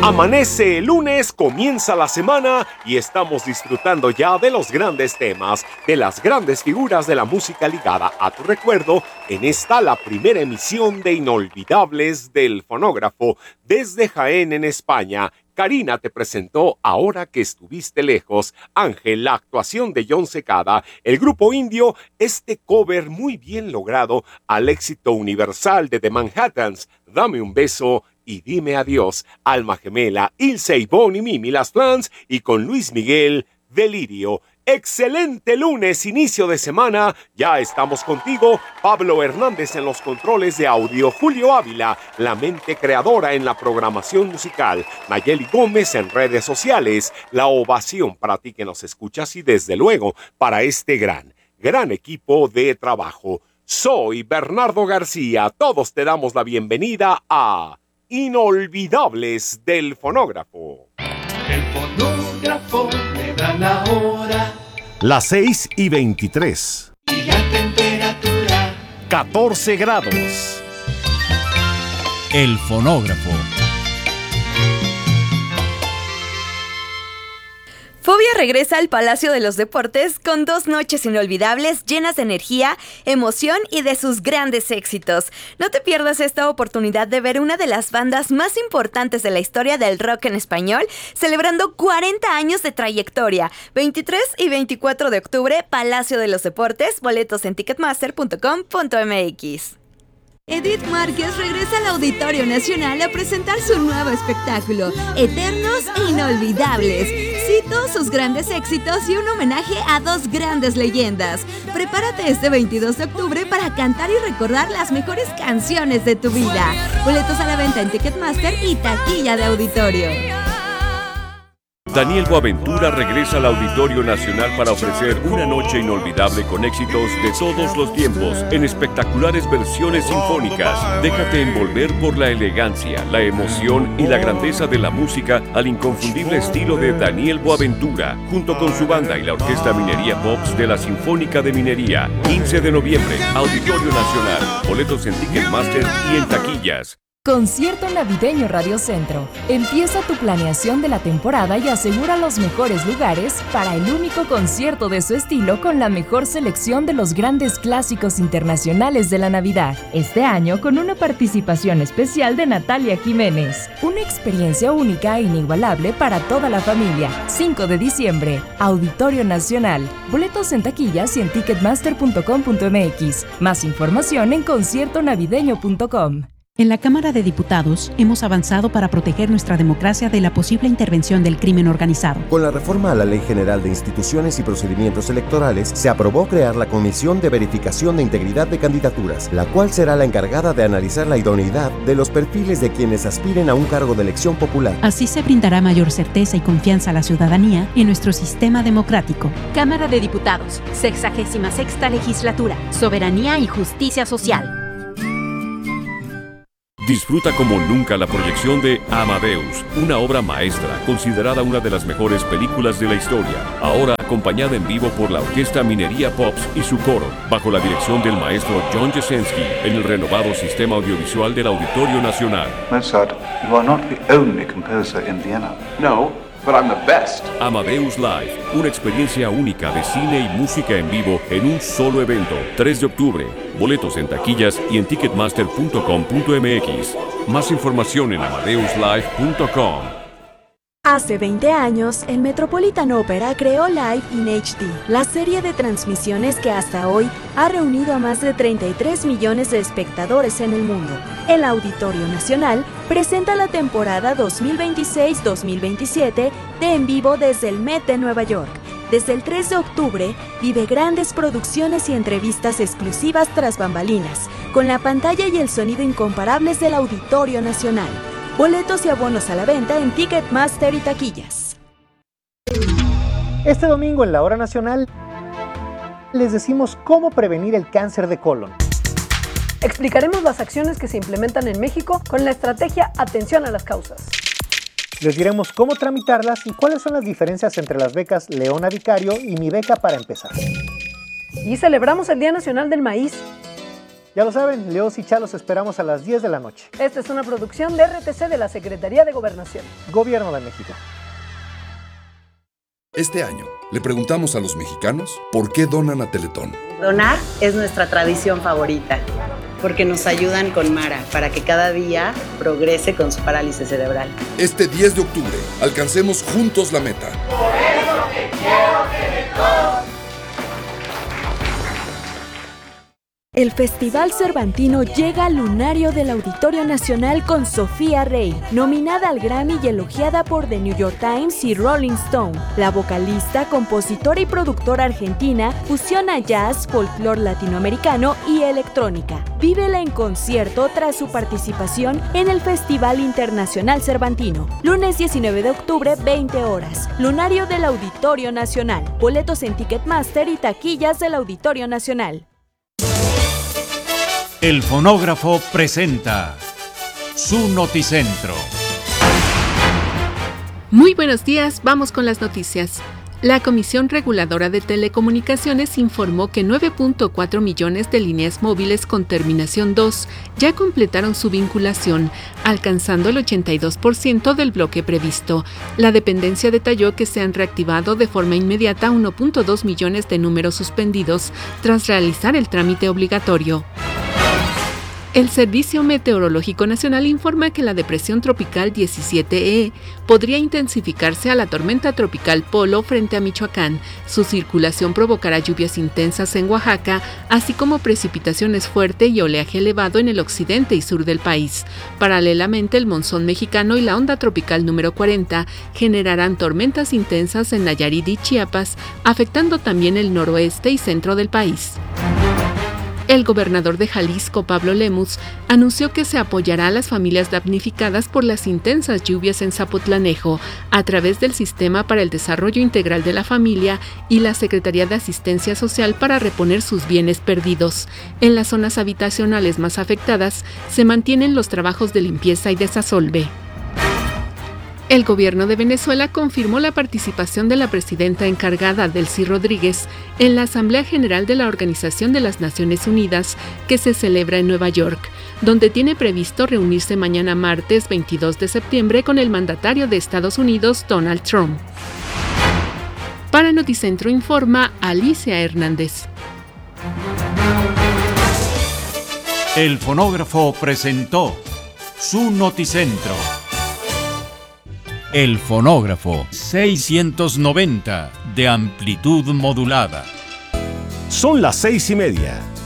Amanece el lunes, comienza la semana y estamos disfrutando ya de los grandes temas, de las grandes figuras de la música ligada a tu recuerdo en esta la primera emisión de Inolvidables del Fonógrafo desde Jaén en España. Karina te presentó Ahora que estuviste lejos, Ángel, la actuación de John Secada, el grupo indio, este cover muy bien logrado al éxito universal de The Manhattans, Dame un beso y dime adiós, Alma Gemela, Ilse y Bonnie, Mimi, Las Flans y con Luis Miguel, Delirio. Excelente lunes, inicio de semana. Ya estamos contigo, Pablo Hernández en los controles de audio, Julio Ávila, la mente creadora en la programación musical, Nayeli Gómez en redes sociales, la ovación para ti que nos escuchas y desde luego para este gran equipo de trabajo. Soy Bernardo García, todos te damos la bienvenida a Inolvidables del Fonógrafo. El fonógrafo me da la hora. Las 6:23. Y la temperatura 14 grados. El fonógrafo. Fobia regresa al Palacio de los Deportes con 2 noches inolvidables llenas de energía, emoción y de sus grandes éxitos. No te pierdas esta oportunidad de ver una de las bandas más importantes de la historia del rock en español, celebrando 40 años de trayectoria. 23 y 24 de octubre, Palacio de los Deportes, boletos en ticketmaster.com.mx. Edith Márquez regresa al Auditorio Nacional a presentar su nuevo espectáculo, Eternos e Inolvidables. Cito sus grandes éxitos y un homenaje a 2 grandes leyendas. Prepárate este 22 de octubre para cantar y recordar las mejores canciones de tu vida. Boletos a la venta en Ticketmaster y taquilla de auditorio. Daniel Boaventura regresa al Auditorio Nacional para ofrecer una noche inolvidable con éxitos de todos los tiempos en espectaculares versiones sinfónicas. Déjate envolver por la elegancia, la emoción y la grandeza de la música al inconfundible estilo de Daniel Boaventura, junto con su banda y la Orquesta Minería Pops de la Sinfónica de Minería. 15 de noviembre, Auditorio Nacional. Boletos en Ticketmaster y en taquillas. Concierto Navideño Radio Centro. Empieza tu planeación de la temporada y asegura los mejores lugares para el único concierto de su estilo con la mejor selección de los grandes clásicos internacionales de la Navidad. Este año con una participación especial de Natalia Jiménez. Una experiencia única e inigualable para toda la familia. 5 de diciembre, Auditorio Nacional. Boletos en taquillas y en ticketmaster.com.mx. Más información en conciertonavideño.com. En la Cámara de Diputados hemos avanzado para proteger nuestra democracia de la posible intervención del crimen organizado. Con la reforma a la Ley General de Instituciones y Procedimientos Electorales, se aprobó crear la Comisión de Verificación de Integridad de Candidaturas, la cual será la encargada de analizar la idoneidad de los perfiles de quienes aspiren a un cargo de elección popular. Así se brindará mayor certeza y confianza a la ciudadanía en nuestro sistema democrático. Cámara de Diputados, 66ª Legislatura, Soberanía y Justicia Social. Disfruta como nunca la proyección de Amadeus, una obra maestra, considerada una de las mejores películas de la historia. Ahora acompañada en vivo por la Orquesta Minería Pops y su coro, bajo la dirección del maestro John Jasenski, en el renovado sistema audiovisual del Auditorio Nacional. Mozart, you are not the only composer in Vienna. No, but I'm the best. Amadeus Live, una experiencia única de cine y música en vivo en un solo evento. 3 de octubre. Boletos en taquillas y en ticketmaster.com.mx. Más información en amadeuslive.com. Hace 20 años, el Metropolitan Opera creó Live in HD, la serie de transmisiones que hasta hoy ha reunido a más de 33 millones de espectadores en el mundo. El Auditorio Nacional presenta la temporada 2026-2027 de En Vivo desde el Met de Nueva York. Desde el 3 de octubre, vive grandes producciones y entrevistas exclusivas tras bambalinas, con la pantalla y el sonido incomparables del Auditorio Nacional. Boletos y abonos a la venta en Ticketmaster y taquillas. Este domingo en la Hora Nacional les decimos cómo prevenir el cáncer de colon. Explicaremos las acciones que se implementan en México con la estrategia Atención a las Causas. Les diremos cómo tramitarlas y cuáles son las diferencias entre las becas Leona Vicario y Mi Beca para Empezar. Y celebramos el Día Nacional del Maíz. Ya lo saben, Leos y Chá los esperamos a las 10 de la noche. Esta es una producción de RTC de la Secretaría de Gobernación. Gobierno de México. Este año, le preguntamos a los mexicanos por qué donan a Teletón. Donar es nuestra tradición favorita, porque nos ayudan con Mara para que cada día progrese con su parálisis cerebral. Este 10 de octubre, alcancemos juntos la meta. Por eso te quiero, Teletón. El Festival Cervantino llega al lunario del Auditorio Nacional con Sofía Rey, nominada al Grammy y elogiada por The New York Times y Rolling Stone. La vocalista, compositora y productora argentina fusiona jazz, folclore latinoamericano y electrónica. Vívela en concierto tras su participación en el Festival Internacional Cervantino. Lunes 19 de octubre, 20 horas. Lunario del Auditorio Nacional. Boletos en Ticketmaster y taquillas del Auditorio Nacional. El fonógrafo presenta su Noticentro. Muy buenos días, vamos con las noticias. La Comisión Reguladora de Telecomunicaciones informó que 9.4 millones de líneas móviles con terminación 2 ya completaron su vinculación, alcanzando el 82% del bloque previsto. La dependencia detalló que se han reactivado de forma inmediata 1.2 millones de números suspendidos tras realizar el trámite obligatorio. El Servicio Meteorológico Nacional informa que la depresión tropical 17E podría intensificarse a la tormenta tropical Polo frente a Michoacán. Su circulación provocará lluvias intensas en Oaxaca, así como precipitaciones fuertes y oleaje elevado en el occidente y sur del país. Paralelamente, el monzón mexicano y la onda tropical número 40 generarán tormentas intensas en Nayarit y Chiapas, afectando también el noroeste y centro del país. El gobernador de Jalisco, Pablo Lemus, anunció que se apoyará a las familias damnificadas por las intensas lluvias en Zapotlanejo a través del Sistema para el Desarrollo Integral de la Familia y la Secretaría de Asistencia Social para reponer sus bienes perdidos. En las zonas habitacionales más afectadas se mantienen los trabajos de limpieza y desasolve. El gobierno de Venezuela confirmó la participación de la presidenta encargada, Delcy Rodríguez, en la Asamblea General de la Organización de las Naciones Unidas, que se celebra en Nueva York, donde tiene previsto reunirse mañana martes 22 de septiembre con el mandatario de Estados Unidos, Donald Trump. Para Noticentro informa Alicia Hernández. El fonógrafo presentó su Noticentro. El fonógrafo 690 de amplitud modulada. Son las 6:30.